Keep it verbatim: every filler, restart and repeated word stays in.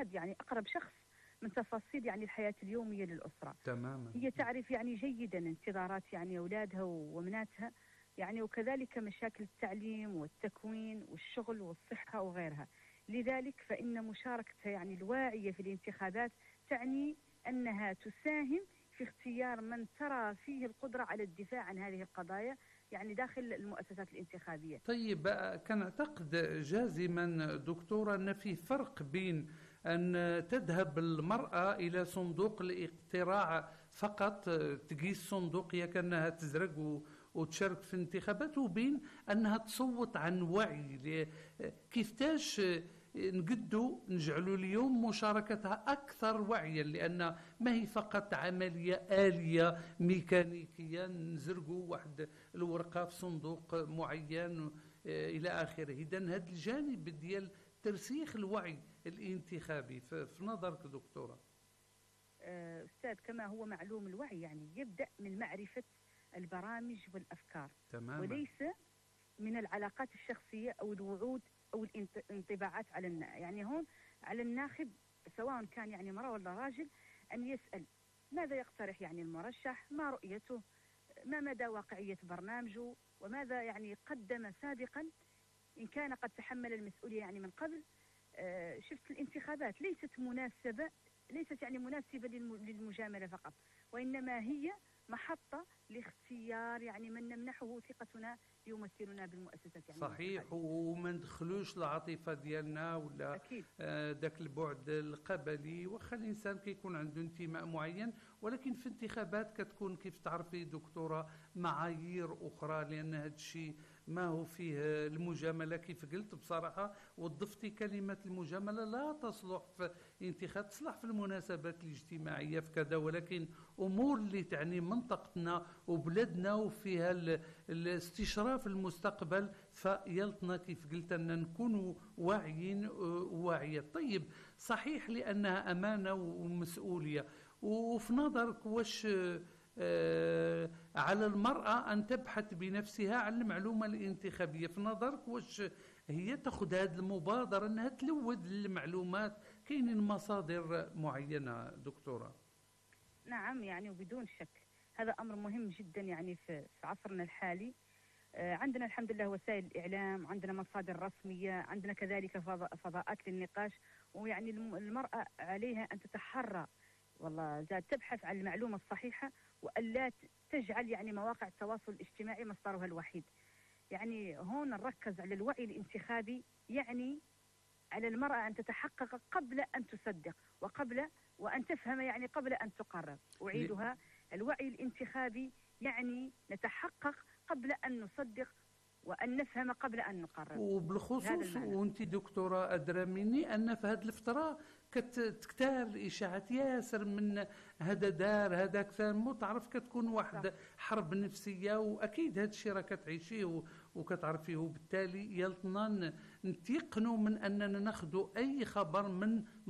أحد يعني أقرب شخص من تفاصيل يعني الحياة اليومية للأسرة. تماما. هي تعرف يعني جيدا انتظارات يعني أولادها وبناتها، يعني وكذلك مشاكل التعليم والتكوين والشغل والصحة وغيرها. لذلك فإن مشاركتها يعني الواعية في الانتخابات تعني أنها تساهم في اختيار من ترى فيه القدرة على الدفاع عن هذه القضايا يعني داخل المؤسسات الانتخابية. طيب، كان أعتقد جازما دكتورة أن في فرق بين أن تذهب المرأة إلى صندوق الاقتراع فقط، تقيس صندوق هي كأنها تزرق وتشارك في الانتخابات، وبين أنها تصوت عن وعي. كيفتاش نقدوا نجعلوا اليوم مشاركتها أكثر وعيا، لأن ما هي فقط عملية آلية ميكانيكية نزرقوا واحد الورقة في صندوق معين إلى آخره. إذن هذا الجانب ديال ترسيخ الوعي الانتخابي في نظرك دكتورة؟ أستاذ، كما هو معلوم الوعي يعني يبدأ من معرفة البرامج والأفكار، تماما. وليس من العلاقات الشخصية أو الوعود أو الانطباعات على النا... يعني هون على الناخب سواء كان يعني امرأة ولا راجل أن يسأل ماذا يقترح يعني المرشح، ما رؤيته، ما مدى واقعية برنامجه، وماذا يعني قدم سابقا إن كان قد تحمل المسؤولية يعني من قبل. آه شفت الانتخابات ليست مناسبة ليست يعني مناسبة للمجاملة فقط، وإنما هي محطة لاختيار يعني من نمنحه ثقتنا ليمثلنا بالمؤسسات يعني. صحيح، وما ندخلوش العاطفة ديالنا ولا أكيد. آه ذاك البعد القبلي، واخا الانسان كيكون عنده انتماء معين، ولكن في انتخابات كتكون كيف تعرفي دكتورة معايير اخرى، لان هذا الشيء ما هو فيه المجامله كيف قلت بصراحه، وضفتي كلمه المجامله لا تصلح في انتخاب، تصلح في المناسبات الاجتماعيه في كذا، ولكن امور اللي تعني منطقتنا وبلادنا وفيها الاستشراف المستقبل فيلطنا كيف قلت ان نكونوا واعيين وواعيه. طيب، صحيح لانها امانه ومسؤوليه، وفي نظرك واش آه على المرأة أن تبحث بنفسها عن المعلومة الانتخابية؟ في نظرك واش هي تأخذ هذه المبادرة أنها تلود المعلومات؟ كاينين مصادر معينة دكتورة؟ نعم، يعني وبدون شك هذا أمر مهم جدا يعني في عصرنا الحالي. آه عندنا الحمد لله وسائل الإعلام، عندنا مصادر رسمية، عندنا كذلك فضاءات للنقاش، ويعني المرأة عليها أن تتحرى والله زاد تبحث عن المعلومة الصحيحة، وألا تجعل يعني مواقع التواصل الاجتماعي مصدرها الوحيد. يعني هون نركز على الوعي الانتخابي، يعني على المرأة أن تتحقق قبل أن تصدق، وقبل وأن تفهم يعني قبل أن تقرر. أعيدها، الوعي الانتخابي يعني نتحقق قبل أن نصدق وأن نفهم قبل أن نقرر. وبالخصوص وانت دكتورة أدرى مني أن في هذه الفترة كتكتار الإشاعات ياسر من هذا دار هذا كثار، مو تعرف كتكون واحد حرب نفسية، وأكيد هذا الشيء راه كتعيشيه وكتعرفيه، وبالتالي يلطنا نتيقنوا من أننا ناخذ أي خبر من